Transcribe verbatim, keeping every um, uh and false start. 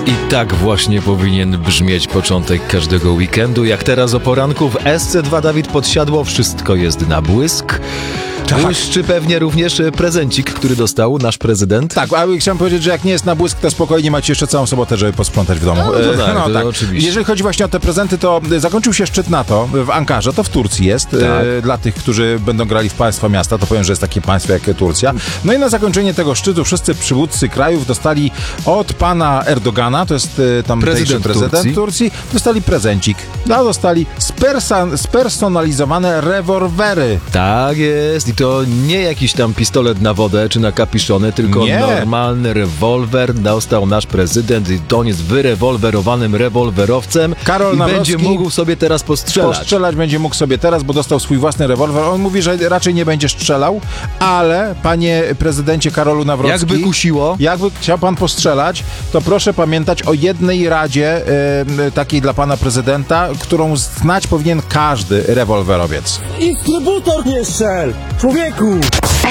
I tak właśnie powinien brzmieć początek każdego weekendu. Jak teraz o poranku w S C dwa Dawid Podsiadło, wszystko jest na błysk. Tak. Błyszczy pewnie również prezencik, który dostał nasz prezydent. Tak, ale chciałem powiedzieć, że jak nie jest na błysk, to spokojnie macie jeszcze całą sobotę, żeby posprzątać w domu. No, to tak, to oczywiście. Jeżeli chodzi właśnie o te prezenty, to zakończył się szczyt NATO w Ankarze, to w Turcji jest. Tak. E, dla tych, którzy będą grali w państwa miasta, to powiem, że jest takie państwo jak Turcja. No i na zakończenie tego szczytu wszyscy przywódcy krajów dostali od pana Erdogana, to jest e, tam Prezydent prezydent Turcji. Turcji, dostali prezencik. No, dostali spersa- spersonalizowane rewolwery. Tak jest. I to nie jakiś tam pistolet na wodę czy na kapiszony, tylko Nie. normalny rewolwer dostał nasz prezydent i on jest wyrewolwerowanym rewolwerowcem Karol i Nawrocki będzie mógł sobie teraz postrzelać. Postrzelać będzie mógł sobie teraz, bo dostał swój własny rewolwer. On mówi, że raczej nie będzie strzelał, ale panie prezydencie Karolu Nawrocki... Jakby kusiło. Jakby chciał pan postrzelać, to proszę pamiętać o jednej radzie e, takiej dla pana prezydenta, którą znać powinien każdy rewolwerowiec. Instrybutor nie strzel! Człowieku!